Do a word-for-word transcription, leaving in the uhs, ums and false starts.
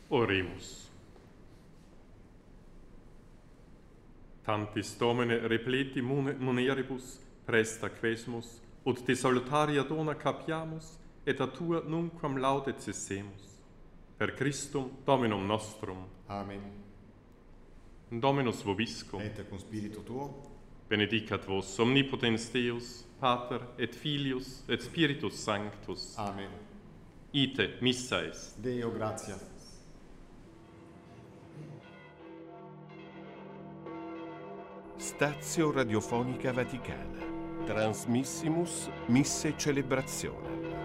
Oremus. Tantis Domine repleti muneribus presta quesmus, ut de salutaria dona capiamus, et a tua nunquam laude cessemus. Per Christum Dominum nostrum. Amen. Dominus vobiscum. Et cum spiritu tuo. Benedicat vos omnipotens Deus, Pater et Filius et Spiritus Sanctus. Amen. Ite missa est. Deo gratia. Stazio Radiofonica Vaticana. Transmissimus Misse Celebrazione.